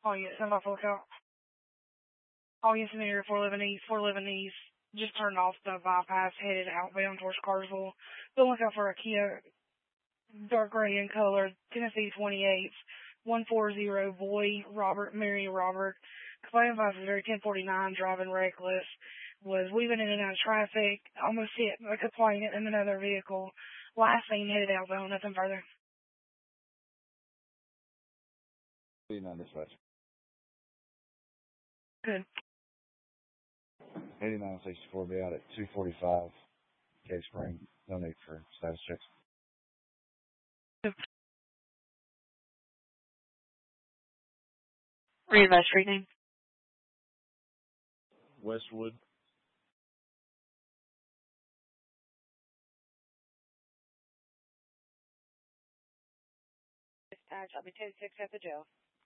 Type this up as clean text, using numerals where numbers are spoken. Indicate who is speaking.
Speaker 1: yes, I'm off the lookout. Yes, in the area 411 East, 411 East. Just turned off the bypass, headed outbound towards Carsville. Be on the lookout for a Kia, dark gray in color, Tennessee 28, 140, boy, Robert, Mary Robert. Complaint advice was very 1049, driving reckless. Was weaving in and out of traffic, almost hit a complainant in another vehicle. Last seen headed outbound, nothing further.
Speaker 2: 89 dispatch.
Speaker 1: Good.
Speaker 2: 8964 be out at 245 Cave Spring. No need for status checks.
Speaker 1: Read my street name.
Speaker 2: Westwood.
Speaker 1: Dispatch, I'll be 10-6 at the jail.